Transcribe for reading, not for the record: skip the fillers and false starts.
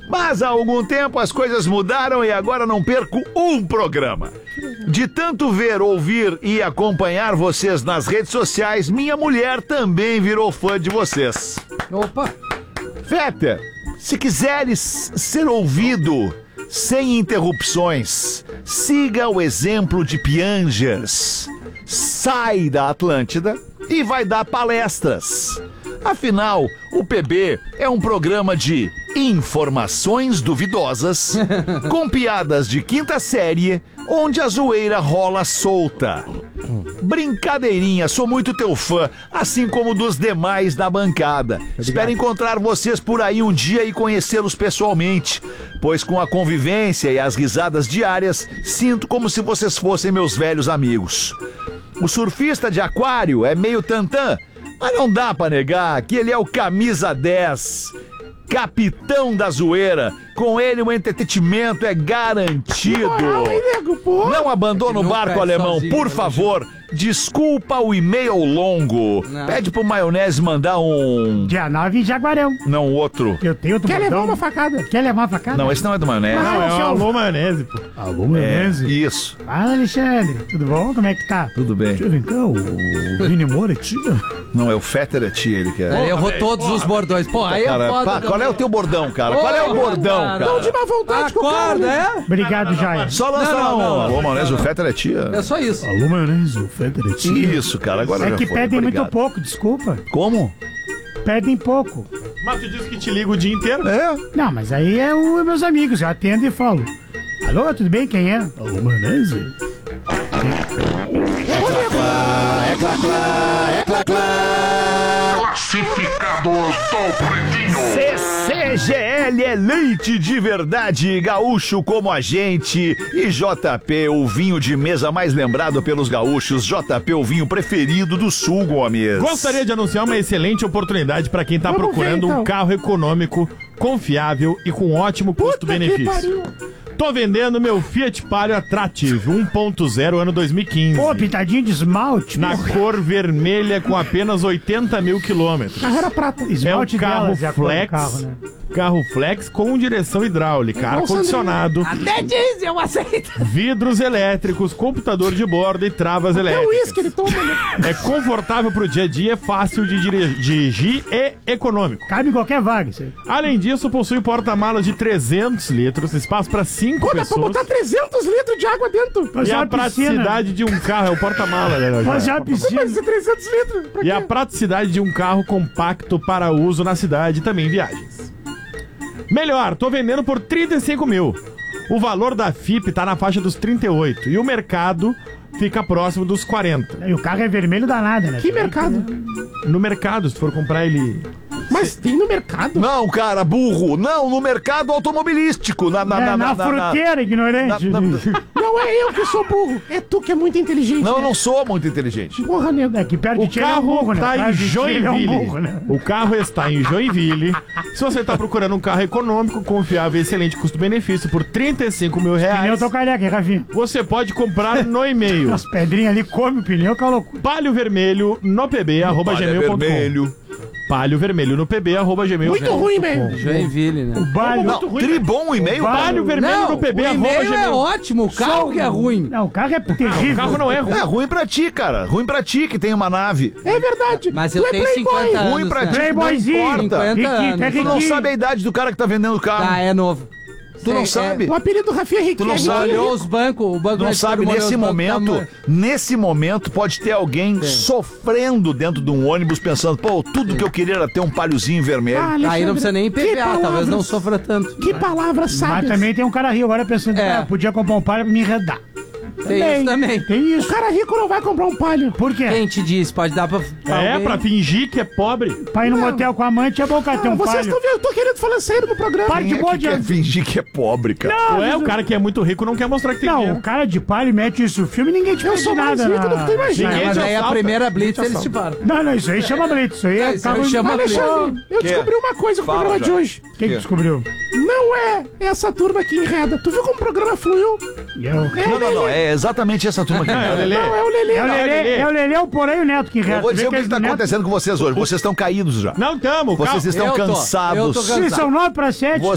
Mas há algum tempo as coisas mudaram e agora não perco um programa. De tanto ver, ouvir e acompanhar vocês nas redes sociais, minha mulher também virou fã de vocês. Opa! Fetter, se quiseres ser ouvido sem interrupções, siga o exemplo de Piangers. Sai da Atlântida e vai dar palestras. Afinal, o PB é um programa de informações duvidosas, com piadas de quinta série, onde a zoeira rola solta. Brincadeirinha, sou muito teu fã, assim como dos demais da bancada. Espero encontrar vocês por aí um dia e conhecê-los pessoalmente, pois com a convivência e as risadas diárias, sinto como se vocês fossem meus velhos amigos. O surfista de aquário é meio tantã, mas não dá pra negar que ele é o camisa 10, capitão da zoeira. Com ele o entretenimento é garantido. Não abandona o barco, alemão, por favor. Desculpa o e-mail longo. Não. Pede pro Maionese mandar um... Dia 9 em Jaguarão. Não, outro. Eu tenho outro. Quer botão. levar uma facada? Quer levar uma facada? Não, esse não é do Maionese. Não, é o Alô, maionese, pô. Alô, Maionese? Isso, Fala, Alexandre. Tudo bom? Como é que tá? tudo bem. Vem cá, o Vini Moura é tia? Não, é o Fetter, é tia, ele quer. Ele errou todos os bordões. Pô, aí é Cara, foda. pá, qual é o teu bordão, cara? Qual é o bordão, cara? Não de má vontade com o cara. Acorda, né? é? Obrigado, Jair. Só lança Não, não, um. não. Alô, Maionese, o Fetter é tia. É só isso. Alô, Maionese, o Feder é tia? Isso, cara, agora É já que foi. pedem Obrigado. muito pouco, desculpa. Como? Pedem pouco. Mas tu disse que te liga o dia inteiro. É? Não, mas aí é os meus amigos, eu atendo e falo. Alô, tudo bem? Quem é? Alô, Maionese? Classificados do Pretinho. CCGL é leite de verdade, gaúcho como a gente. E JP, o vinho de mesa mais lembrado pelos gaúchos. JP, o vinho preferido do sul, Gomes. Gostaria de anunciar uma excelente oportunidade para quem tá Vamos procurando ver, então. um carro econômico, confiável e com ótimo custo-benefício. Tô vendendo meu Fiat Palio Attractive 1.0 ano 2015. Pô, pintadinho de esmalte. Na cor vermelha com apenas 80 mil quilômetros. Carro era prata. É um Esmalte carro delas, é a cor do flex, carro, né? carro flex com direção hidráulica, ar-condicionado, Até diz, eu aceito. vidros elétricos, computador de bordo e travas elétricas. ele toma, né? É confortável pro dia a dia, é fácil de dirigir e econômico. Cabe em qualquer vaga, isso aí. Além disso, possui porta-malas de 300 litros, espaço para 5 pessoas. 300 litros de água dentro. E Fazer a uma piscina. praticidade de um carro, é o porta-mala, né? Fazer uma piscina. 300 litros. E a praticidade de um carro compacto para uso na cidade e também em viagens. Melhor, tô vendendo por 35 mil. O valor da FIP tá na faixa dos 38 e o mercado fica próximo dos 40. E o carro é vermelho danado, né? Que mercado? No mercado, se for comprar ele... Mas tem no mercado? Não, cara, burro. Não, no mercado automobilístico. Na fruteira, ignorante. Não é eu que sou burro, é tu que é muito inteligente. Não, eu não sou muito inteligente. Porra, nego. Aqui perto O de ti ele é um carro burro, né? tá em Perto de ti ele é um Joinville. burro, né? O carro está em Joinville. Se você está procurando um carro econômico, confiável e excelente custo-benefício por 35 mil Pneu reais, tô careca, hein, Rafinha? você pode comprar no e-mail As pedrinhas ali comem o pneu, que é uma loucura. palhovermelho no pb@gmail.com. Vermelho. Palho vermelho no pb@gmail.com. Muito ruim, velho. Joinville, né? O balho... Não, tribom o e-mail. Palho vermelho Não, no o e-mail é pb@gmail. ótimo, o carro que é ruim. Não, o carro é terrível. O carro não é ruim. É ruim pra ti, cara. Ruim pra ti que tem uma nave. É verdade. Mas eu tenho 50 anos, Ruim pra né? ti, Playboyzinho. não importa. 50 anos. Tu não sabe a idade do cara que tá vendendo o carro. Ah, é novo. Tu não sabe. O apelido do Rafinha é Tu não Riquelme. sabe. Olhou os bancos, o banco Tu não sabe, olhou os nesse bancos, momento pode ter alguém sofrendo dentro de um ônibus pensando, pô, tudo que eu queria era ter um palhozinho vermelho. Aí não precisa nem Que PVA, talvez palavras- não sofra tanto. Que palavra sabe? Mas também tem um cara rico agora pensando É. que podia comprar um palho pra me enredar. Tem isso também. Tem isso. O cara rico não vai comprar um palho. Por quê? Quem te diz? Pode dar pra É, alguém. pra fingir que é pobre. Pra ir no motel com a amante é bom, cara, ter um palho. vendo, eu tô querendo falar sério no programa. Para de Quem é que bode. quer fingir que é pobre, cara? Não, Ué, o cara que é muito rico não quer mostrar que tem Não, dinheiro. o cara de palho mete isso no filme e ninguém te pede nada. rico do que tu imagina. Mas Ninguém aí a assalta. primeira blitz Ninguém eles te param. Não, isso aí chama blitz. Isso aí é Isso aí chama blitz. Eu descobri uma coisa com o Fala, programa de Jorge. hoje. Quem que descobriu? Não é essa turma que enreda. Tu viu como o programa fluiu? Não, é exatamente essa turma aqui. É o Lelê. É o Lelê. É o Lelê, o Porém e o Neto que enreda. Eu vou dizer o Vê que tá do Neto- acontecendo com vocês hoje. Vocês estão caídos já. Não tamo, Vocês estão Eu tô cansados. cansado. Sim, são 9 para 7.